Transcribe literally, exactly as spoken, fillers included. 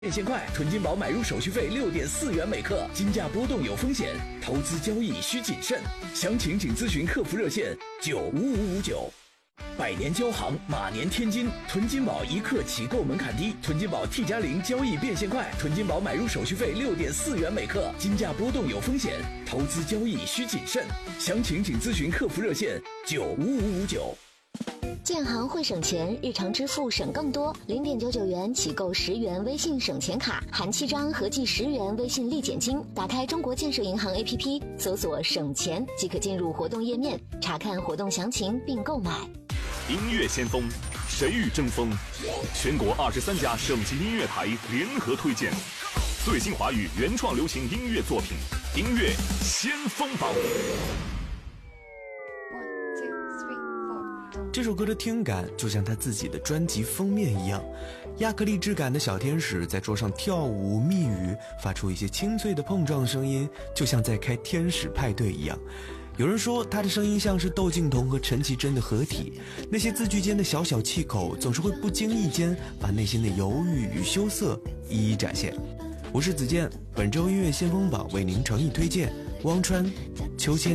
变现快，纯金宝买入手续费六点四元每克，金价波动有风险，投资交易需谨慎。详情请咨询客服热线九五五五九。百年交行，马年天金，纯金宝一克起购门槛低，纯金宝 T 加零交易变现快，纯金宝买入手续费六点四元每克，金价波动有风险，投资交易需谨慎。详情请咨询客服热线九五五五九。 建行会省钱，日常支付省更多。零点九九元起购十元微信省钱卡，含七张合计十元微信立减金。打开中国建设银行 A P P， 搜索省钱即可进入活动页面，查看活动详情并购买。 音乐先锋，谁与争锋？全国二十三家省级音乐台联合推荐最新华语原创流行音乐作品，音乐先锋榜。 这首歌的听感就像他自己的专辑封面一样，亚克力质感的小天使在桌上跳舞密语，发出一些清脆的碰撞声音，就像在开天使派对一样。有人说他的声音像是窦靖童和陈绮贞的合体，那些字句间的小小气口总是会不经意间把内心的犹豫与羞涩一一展现。我是子健，本周音乐先锋榜为您诚意推荐汪川、秋千。